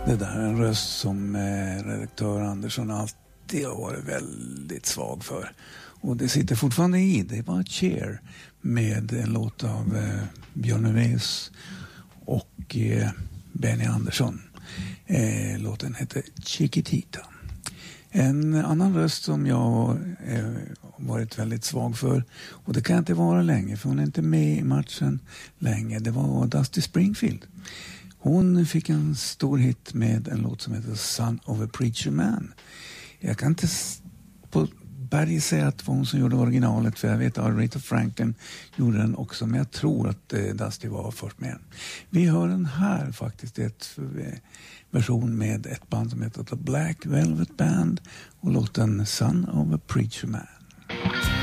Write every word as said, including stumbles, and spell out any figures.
Det där är en röst som eh, redaktör Andersson alltid har varit väldigt svag för. Och det sitter fortfarande i. Det var Cher med en låt av eh, Björn Ulvaeus och eh, Benny Andersson. Eh, låten heter Chiquitita. En annan röst som jag eh, varit väldigt svag för, och det kan inte vara länge för hon är inte med i matchen länge, det var Dusty Springfield. Hon fick en stor hit med en låt som heter Son of a Preacher Man. Jag kan inte på berg säga att det var hon som gjorde originalet, för jag vet att Aretha Franklin gjorde den också, men jag tror att eh, Dusty var först med den. Vi hör den här faktiskt, ett eh, version med ett band som heter The Black Velvet Band och låten Son of a Preacher Man.